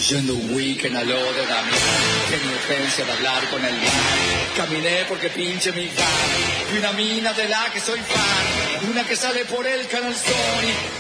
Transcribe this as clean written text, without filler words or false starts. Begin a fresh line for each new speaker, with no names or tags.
Yendo un weekend a lo de Damián, tenía urgencia de hablar con el man. Caminé porque pinche mi fan. Y una mina de la que soy fan, una que sale por el canal Sony.